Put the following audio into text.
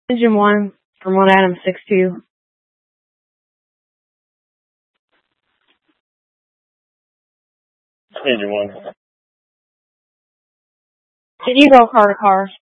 Engine 1 from 1 Adam 6-2. Engine 1. Can you go car to car?